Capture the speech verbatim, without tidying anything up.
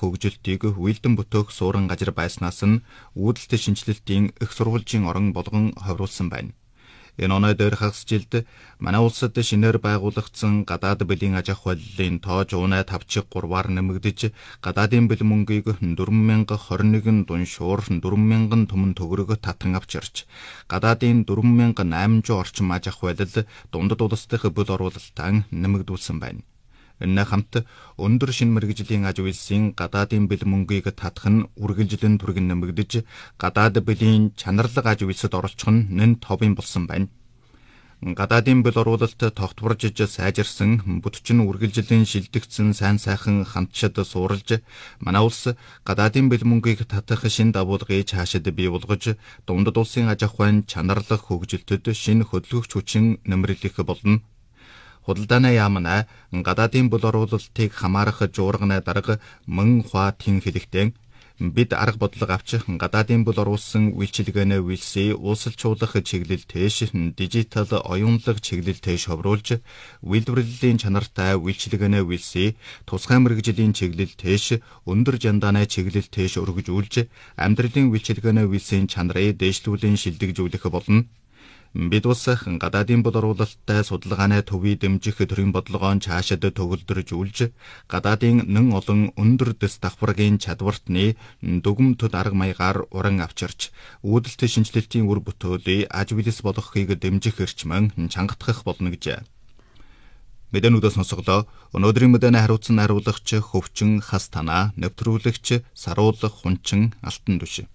хөгжилтийг үйлдэн бүтээх суурин газар байснаас нь үүдэлтэй шинжилэлтийн их сурвалжийн орон болгон ховруулсан байна. Энэ оноо дээр хагас жилд манай улсад шинээр байгуулагдсан гадаад бэлгийн аж ахуй холилын тоо жуунай тавчиг гурваар нэмэгдэж гадаадын бэл мөнгийг дөрвөн мянга хорин нэгэн дуншуур дөрвөн мянган түмэн төгрөг татан авчирч гадаадын дөрвөн мянга найман зуун орчим аж ахуй холил дундад улс дахь бөл оруулалтаа нэмэгдүүлсэн байна. Энэ хамт өндөр шин мэргэжлийн аж үйлсийн гадаадын бэл мөнгийг татах нь үргэлжлэн түргэн нэмэгдэж гадаад бэлийн чанарлаг аж үйлсэд оролцох нь нэн товын болсон байна. Гадаадын бэл оруулалт тогтворжиж сайжирсан бүтчин үргэлжлэн шилдэгдсэн сайн сайхан хамтшид суурилж манай улс гадаадын бэл мөнгийг татах шин дагуулгыг цаашид бий болгож дундад улсын аж ахуйн чанарлаг хөгжилтөд шин хөдөлгөгч хүчин нэмрэлэх болно. Худалдааны яамна гадаадын бөл оруулалтыг хамаарах жуурганы дарга мөн хва тэн хэлэхдээ бид арга бодлого авч гадаадын бөл оруулсан үйлчилгээний үйлсээ уусалжуулах чиглэл тэш дижитал оюунлаг чиглэл тэш ховруулж үйлдвэрлэлийн чанартай үйлчилгээний үйлсээ тусгай мэргэжлийн чиглэл тэш өндөр жандааны чиглэл тэш өргөжүүлж амьдралын үйлчилгээний үйлсийн чанарыг дээшлүүлэн шилдэгжүүлэх болно. Бид ус гадаадын бул оруулалттай судалгааны төвийг дэмжих төрийн бодлогоон цаашид төгөлдржүүлж гадаадын нэн олон өндөр дэс давхаргийн чадвартны дүгмтд арга маягаар уран авчирч үүдэлтэй шинжилэлтийн үр бүтээлийг аж үйлс болгохыг дэмжих эрчмэн чангатгах болно гэж. Мэдээнүүдээс сонсголоо. Өнөөдрийн мэдээний хариуцсан хариулагч Хөвчин Хас танаа, нэвтрүүлэгч Саруулах Хунчин Алтан түш.